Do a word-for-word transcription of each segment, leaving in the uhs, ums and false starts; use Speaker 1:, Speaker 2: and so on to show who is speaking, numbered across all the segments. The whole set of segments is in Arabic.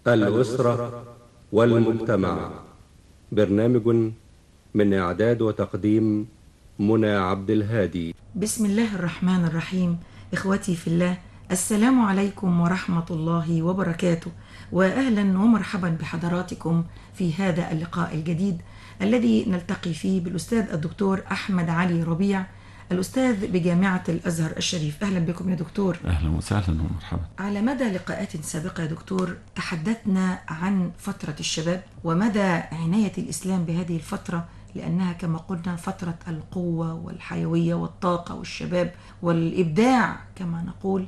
Speaker 1: الأسرة والمجتمع. برنامج من إعداد وتقديم منى عبد الهادي.
Speaker 2: بسم الله الرحمن الرحيم. إخوتي في الله، السلام عليكم ورحمة الله وبركاته، وأهلا ومرحبا بحضراتكم في هذا اللقاء الجديد الذي نلتقي فيه بالأستاذ الدكتور أحمد علي ربيع، الأستاذ بجامعة الأزهر الشريف. أهلا بكم يا دكتور.
Speaker 3: أهلا وسهلا ومرحبا.
Speaker 2: على مدى لقاءات سابقة يا دكتور تحدثنا عن فترة الشباب ومدى عناية الإسلام بهذه الفترة، لأنها كما قلنا فترة القوة والحيوية والطاقة والشباب والإبداع كما نقول.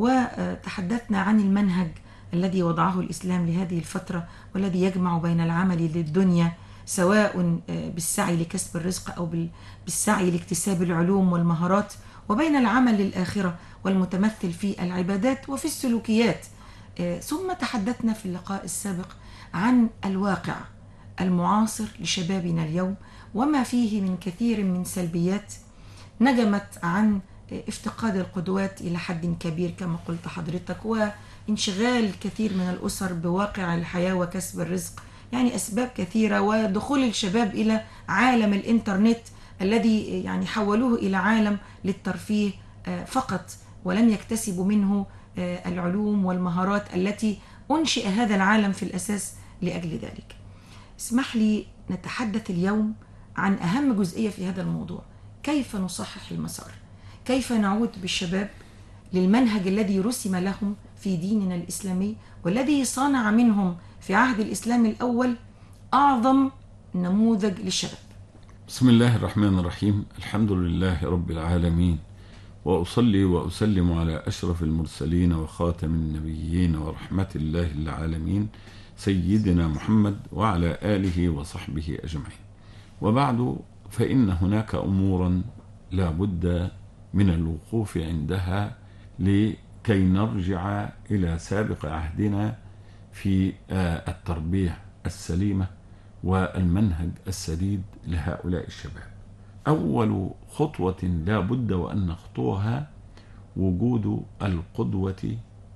Speaker 2: وتحدثنا عن المنهج الذي وضعه الإسلام لهذه الفترة والذي يجمع بين العمل للدنيا سواء بالسعي لكسب الرزق أو بالسعي لاكتساب العلوم والمهارات، وبين العمل للآخرة والمتمثل في العبادات وفي السلوكيات. ثم تحدثنا في اللقاء السابق عن الواقع المعاصر لشبابنا اليوم وما فيه من كثير من سلبيات نجمت عن افتقاد القدوات إلى حد كبير كما قلت حضرتك، وانشغال كثير من الأسر بواقع الحياة وكسب الرزق، يعني أسباب كثيرة، ودخول الشباب إلى عالم الإنترنت الذي يعني حولوه إلى عالم للترفيه فقط، ولم يكتسبوا منه العلوم والمهارات التي أنشئ هذا العالم في الأساس لأجل ذلك. اسمح لي نتحدث اليوم عن أهم جزئية في هذا الموضوع: كيف نصحح المسار، كيف نعود بالشباب للمنهج الذي رسم لهم في ديننا الإسلامي والذي صنع منهم في عهد الإسلام الأول أعظم نموذج للشباب.
Speaker 3: بسم الله الرحمن الرحيم. الحمد لله رب العالمين، وأصلي وأسلم على أشرف المرسلين وخاتم النبيين ورحمة الله للعالمين سيدنا محمد وعلى آله وصحبه أجمعين. وبعد، فإن هناك أمورا لا بد من الوقوف عندها لكي نرجع إلى سابق عهدنا في التربية السليمة والمنهج السديد لهؤلاء الشباب. أول خطوة لا بد وأن نخطوها وجود القدوة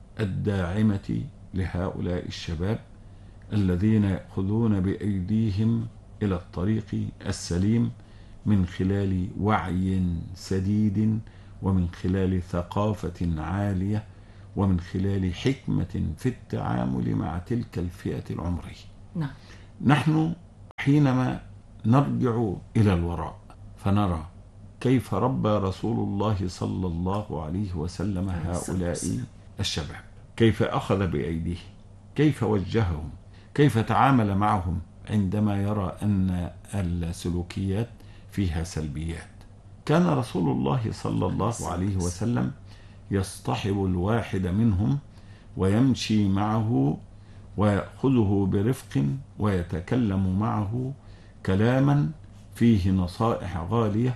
Speaker 3: الداعمة لهؤلاء الشباب الذين يأخذون بأيديهم إلى الطريق السليم من خلال وعي سديد، ومن خلال ثقافة عالية، ومن خلال حكمة في التعامل مع تلك الفئة العمرية.
Speaker 2: نعم.
Speaker 3: نحن حينما نرجع إلى الوراء فنرى كيف ربى رسول الله صلى الله عليه وسلم هؤلاء الشباب، كيف أخذ بأيديهم، كيف وجههم، كيف تعامل معهم عندما يرى أن السلوكيات فيها سلبيات. كان رسول الله صلى الله عليه وسلم يصطحب الواحد منهم ويمشي معه ويأخذه برفق ويتكلم معه كلاما فيه نصائح غالية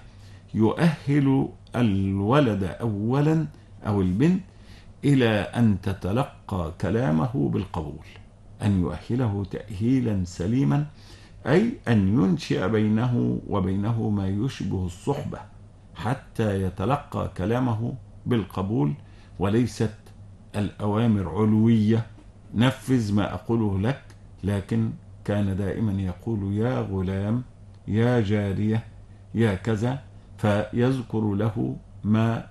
Speaker 3: يؤهل الولد أولا أو البنت إلى أن تتلقى كلامه بالقبول، أن يؤهله تأهيلا سليما، أي أن ينشئ بينه وبينه ما يشبه الصحبة حتى يتلقى كلامه بالقبول، وليست الأوامر علوية نفذ ما أقوله لك، لكن كان دائما يقول يا غلام، يا جارية، يا كذا، فيذكر له ما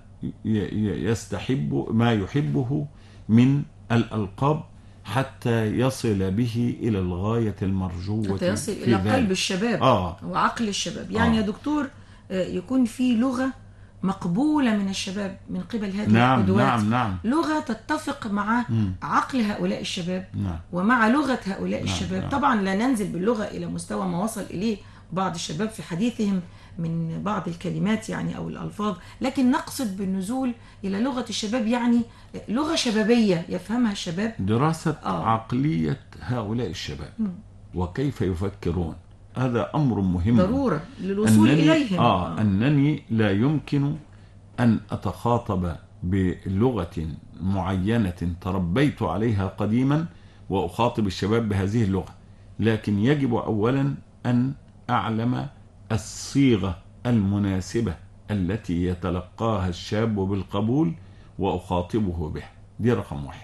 Speaker 3: يستحب ما يحبه من الألقاب حتى يصل به إلى الغاية المرجوة،
Speaker 2: حتى يصل إلى قلب الشباب
Speaker 3: آه.
Speaker 2: وعقل الشباب. يعني آه. يا دكتور يكون في لغة مقبولة من الشباب من قبل هذه
Speaker 3: نعم
Speaker 2: القدوات.
Speaker 3: نعم نعم.
Speaker 2: لغة تتفق مع م. عقل هؤلاء الشباب
Speaker 3: نعم.
Speaker 2: ومع لغة هؤلاء نعم. الشباب
Speaker 3: نعم.
Speaker 2: طبعا لا ننزل باللغة إلى مستوى ما وصل إليه بعض الشباب في حديثهم من بعض الكلمات يعني أو الألفاظ، لكن نقصد بالنزول إلى لغة الشباب، يعني لغة شبابية يفهمها الشباب.
Speaker 3: دراسة آه. عقلية هؤلاء الشباب م. وكيف يفكرون، هذا أمر مهم
Speaker 2: ضرورة للوصول
Speaker 3: أنني
Speaker 2: إليهم.
Speaker 3: آه أنني لا يمكن أن أتخاطب بلغة معينة تربيت عليها قديما وأخاطب الشباب بهذه اللغة، لكن يجب أولا أن أعلم الصيغة المناسبة التي يتلقاها الشاب بالقبول وأخاطبه بها. دي رقم واحد.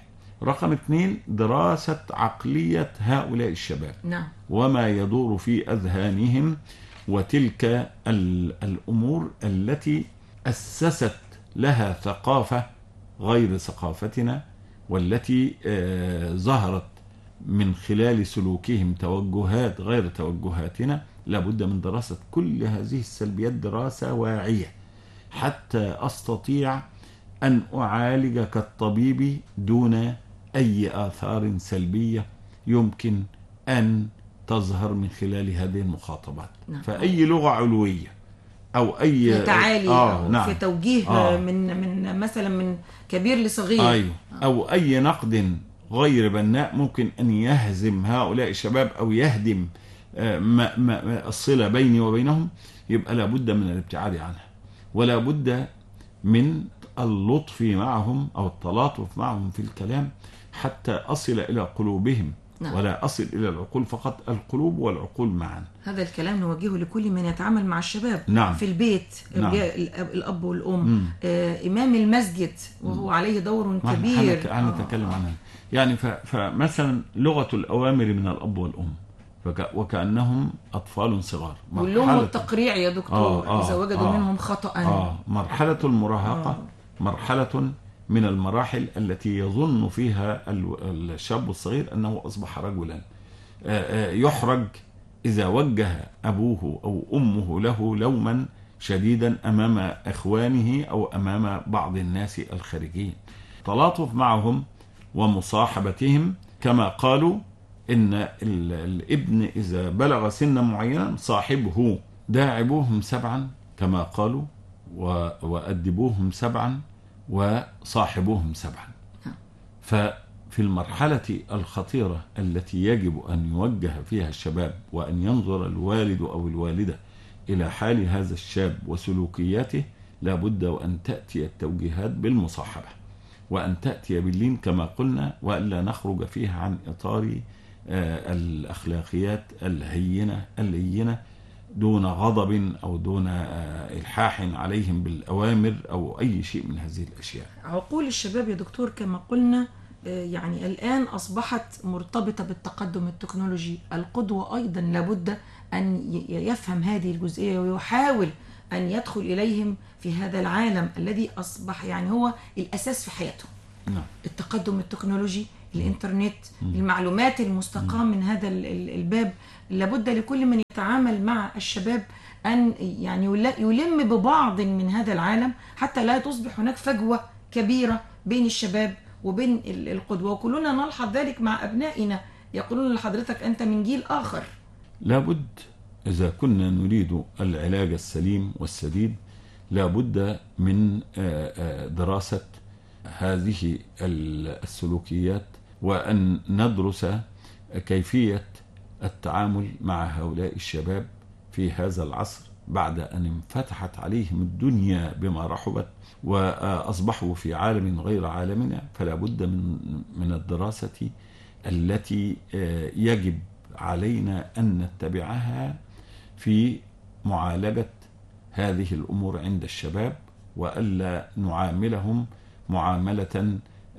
Speaker 3: رقم اثنين، دراسة عقلية هؤلاء الشباب
Speaker 2: نعم.
Speaker 3: وما يدور في أذهانهم، وتلك الأمور التي أسست لها ثقافة غير ثقافتنا، والتي ظهرت من خلال سلوكهم توجهات غير توجهاتنا. لابد من دراسة كل هذه السلبيات دراسة واعية حتى أستطيع أن أعالج كالطبيب دون أي آثار سلبية يمكن أن تظهر من خلال هذه المخاطبات.
Speaker 2: نعم.
Speaker 3: فأي لغة علوية أو أي
Speaker 2: في تعالي
Speaker 3: آه
Speaker 2: أو
Speaker 3: نعم.
Speaker 2: في توجيه
Speaker 3: آه.
Speaker 2: من من مثلا من كبير لصغير،
Speaker 3: أيوه. أو أي نقد غير بناء ممكن أن يهزم هؤلاء الشباب أو يهدم ما ما الصلة بيني وبينهم، يبقى لابد من الابتعاد عنها، ولا بد من اللطف معهم أو التلاطف معهم في الكلام حتى أصل إلى قلوبهم. نعم. ولا أصل إلى العقول فقط، القلوب والعقول معا.
Speaker 2: هذا الكلام نوجهه لكل من يتعامل مع الشباب.
Speaker 3: نعم.
Speaker 2: في البيت. نعم. الأب والأم. آه إمام المسجد وهو عليه دور كبير.
Speaker 3: هنتكلم آه. عنها يعني. فمثلا لغة الأوامر من الأب والأم وكأنهم أطفال صغار.
Speaker 2: واللوم والتقريع يا دكتور آه آه إذا وجدوا آه منهم خطأ.
Speaker 3: آه مرحلة المراهقة آه. مرحلة من المراحل التي يظن فيها الشاب الصغير أنه أصبح رجلا. يحرج إذا وجه أبوه أو أمه له لوما شديدا أمام إخوانه أو أمام بعض الناس الخارجين. تلاطف معهم ومصاحبتهم، كما قالوا إن الابن إذا بلغ سنا معينا صاحبه، داعبوهم سبعا كما قالوا، وأدبوهم سبعا وصاحبوهم سبعا. ففي المرحلة الخطيرة التي يجب أن يوجه فيها الشباب وأن ينظر الوالد أو الوالدة إلى حال هذا الشاب وسلوكياته، لابد وأن تأتي التوجيهات بالمصاحبة، وأن تأتي باللين كما قلنا، وألا نخرج فيها عن إطار الأخلاقيات الهينة اللينة دون غضب أو دون إلحاح عليهم بالأوامر أو أي شيء من هذه الأشياء.
Speaker 2: عقول الشباب يا دكتور كما قلنا يعني الآن أصبحت مرتبطة بالتقدم التكنولوجي. القدوة أيضا لابد أن يفهم هذه الجزئية ويحاول أن يدخل إليهم في هذا العالم الذي أصبح يعني هو الأساس في حياتهم.
Speaker 3: نعم.
Speaker 2: التقدم التكنولوجي، الإنترنت، م. المعلومات المستقاة من هذا الباب. لابد لكل من يتعامل مع الشباب أن يعني يلم ببعض من هذا العالم حتى لا تصبح هناك فجوة كبيرة بين الشباب وبين القدوة. وكلنا نلحظ ذلك مع أبنائنا، يقولون لحضرتك أنت من جيل آخر.
Speaker 3: لابد إذا كنا نريد العلاج السليم والسديد لابد من دراسة هذه السلوكيات، وأن ندرس كيفية التعامل مع هؤلاء الشباب في هذا العصر بعد أن انفتحت عليهم الدنيا بما رحبت وأصبحوا في عالم غير عالمنا. فلا بد من من الدراسة التي يجب علينا أن نتبعها في معالجة هذه الأمور عند الشباب، وألا نعاملهم معاملة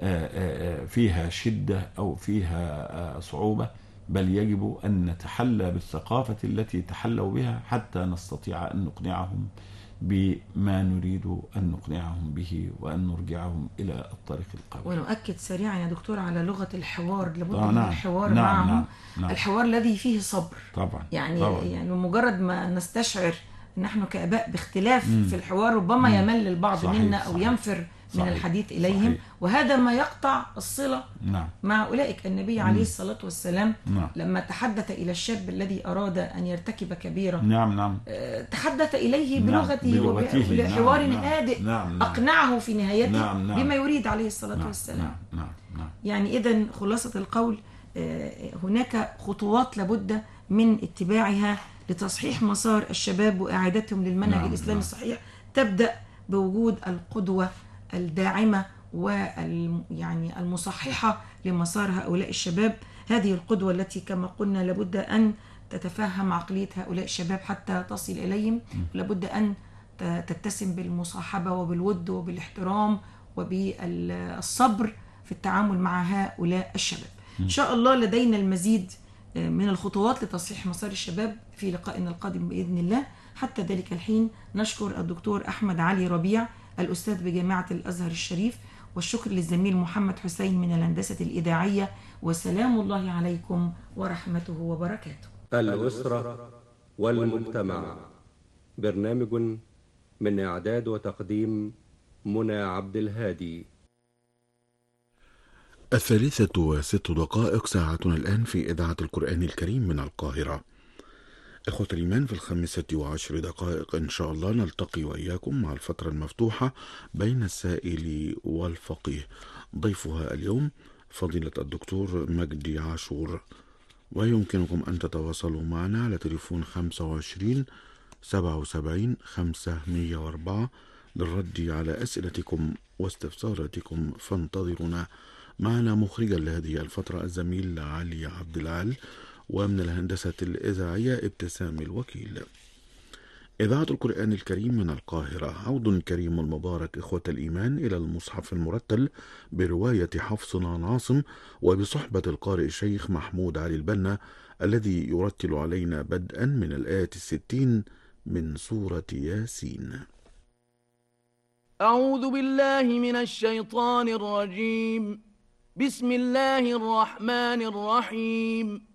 Speaker 3: فيها شدة أو فيها صعوبة، بل يجب أن نتحلى بالثقافة التي تحلوا بها حتى نستطيع أن نقنعهم بما نريد أن نقنعهم به وأن نرجعهم إلى الطريق القوي.
Speaker 2: ونؤكد سريعا يا دكتور على لغة الحوار. لابد
Speaker 3: نعم.
Speaker 2: من الحوار
Speaker 3: نعم.
Speaker 2: معهم.
Speaker 3: نعم. نعم.
Speaker 2: الحوار الذي فيه صبر.
Speaker 3: طبعا.
Speaker 2: يعني
Speaker 3: طبعا.
Speaker 2: يعني مجرد ما نستشعر نحن كآباء باختلاف
Speaker 3: مم.
Speaker 2: في الحوار ربما
Speaker 3: مم.
Speaker 2: يمل البعض
Speaker 3: صحيح.
Speaker 2: منا أو
Speaker 3: صحيح.
Speaker 2: ينفر
Speaker 3: صحيح.
Speaker 2: من الحديث إليهم.
Speaker 3: صحيح.
Speaker 2: وهذا ما يقطع الصلة
Speaker 3: نعم.
Speaker 2: مع أولئك. النبي عليه الصلاة والسلام
Speaker 3: نعم.
Speaker 2: لما تحدث إلى الشاب الذي أراد أن يرتكب كبيرة
Speaker 3: نعم. نعم.
Speaker 2: تحدث إليه بلغته,
Speaker 3: نعم. بلغته.
Speaker 2: وبحوار
Speaker 3: نعم.
Speaker 2: هادئ.
Speaker 3: نعم. نعم.
Speaker 2: أقنعه في نهايته.
Speaker 3: نعم. نعم.
Speaker 2: بما يريد عليه الصلاة
Speaker 3: نعم.
Speaker 2: والسلام.
Speaker 3: نعم. نعم. نعم.
Speaker 2: يعني إذن خلاصة القول هناك خطوات لابد من اتباعها لتصحيح مسار الشباب وإعادتهم للمنهج نعم. الإسلامي نعم. الصحيح. تبدأ بوجود القدوة الداعمة ويعني المصححة لمسار هؤلاء الشباب. هذه القدوة التي كما قلنا لابد أن تتفهم عقلية هؤلاء الشباب حتى تصل إليهم. لابد أن تتسم بالمصاحبة وبالود وبالاحترام وبالصبر في التعامل مع هؤلاء الشباب. إن شاء الله لدينا المزيد من الخطوات لتصحيح مسار الشباب في لقائنا القادم بإذن الله. حتى ذلك الحين نشكر الدكتور أحمد علي ربيع الأستاذ بجامعة الأزهر الشريف، والشكر للزميل محمد حسين من الهندسة الإذاعية، وسلام الله عليكم ورحمته وبركاته.
Speaker 1: الأسرة والمجتمع، برنامج من إعداد وتقديم منى عبد الهادي.
Speaker 4: الثالثة وست دقائق، ساعتنا الآن في إذاعة القرآن الكريم من القاهرة. إخوة الإيمان، في الخامسة وعشر دقائق إن شاء الله نلتقي وإياكم مع الفترة المفتوحة بين السائل والفقيه. ضيفها اليوم فضيلة الدكتور مجدي عاشور، ويمكنكم أن تتواصلوا معنا على تليفون خمسة وعشرين سبعة وسبعين خمسمائة وأربعة للرد على أسئلتكم واستفساراتكم، فانتظرونا. معنا مخرجا لهذه الفترة الزميل علي عبد العال، ومن الهندسة الإذاعية ابتسام الوكيل. إذاعة القرآن الكريم من القاهرة. عود كريم المبارك إخوة الإيمان إلى المصحف المرتل برواية حفص عن عاصم، وبصحبة القارئ الشيخ محمود علي البنا، الذي يرتل علينا بدءا من الآية الستين من سورة ياسين.
Speaker 5: أعوذ بالله من الشيطان الرجيم. بسم الله الرحمن الرحيم.